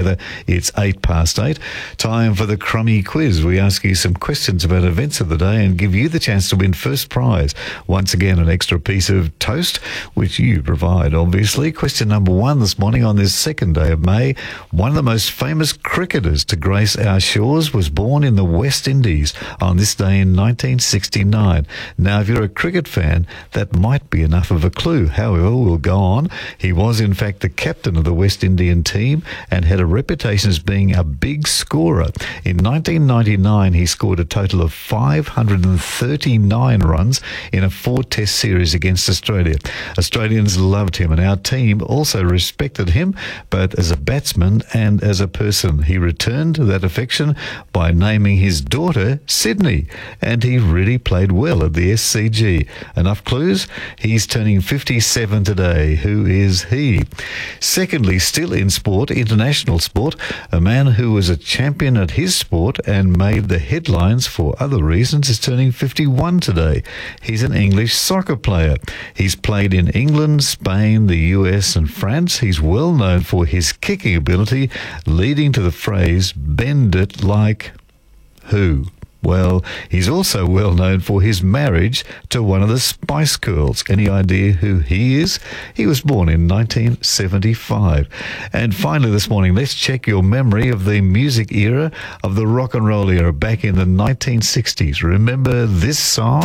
together. It's 8:08. Time for the Crummy Quiz. We ask you some questions about events of the day and give you the chance to win first prize. Once again, an extra piece of toast, which you provide, obviously. Question number 1 this morning on this second day of May. One of the most famous cricketers to grace our shores was born in the West Indies on this day in 1969. Now, if you're a cricket fan, that might be enough of a clue. However, we'll go on. He was, in fact, the captain of the West Indian team and had a reputation as being a big scorer. In 1999, he scored a total of 539 runs in a 4-test series against Australia. Australians loved him, and our team also respected him, both as a batsman and as a person. He returned that affection by naming his daughter Sydney, and he really played well at the SCG. Enough clues? He's turning 57 today. Who is he? Secondly, still in sport, international sport, a man who was a champion at his sport and made the headlines for other reasons is turning 51 today. He's an English soccer player. He's played in England, Spain, the US and France. He's well known for his kicking ability, leading to the phrase, "bend it like..." who? Well, he's also well known for his marriage to one of the Spice Girls. Any idea who he is? He was born in 1975. And finally this morning, let's check your memory of the music era, of the rock and roll era back in the 1960s. Remember this song?